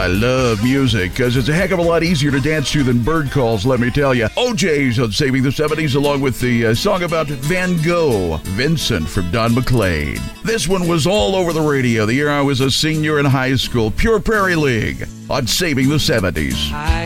I love music because it's a heck of a lot easier to dance to than bird calls, let me tell you. OJ's on Saving the 70s, along with the song about Van Gogh, Vincent from Don McLean. This one was all over the radio the year I was a senior in high school. Pure Prairie League on Saving the 70s.